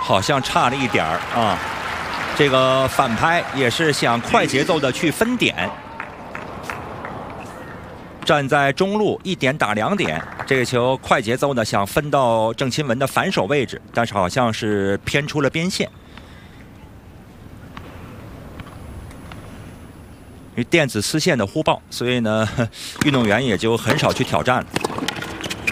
好像差了一点儿啊。这个反拍也是想快节奏的去分点。站在中路1点打2点，这个球快节奏的想分到郑钦文的反手位置，但是好像是偏出了边线。因为电子丝线的忽爆，所以呢，运动员也就很少去挑战了。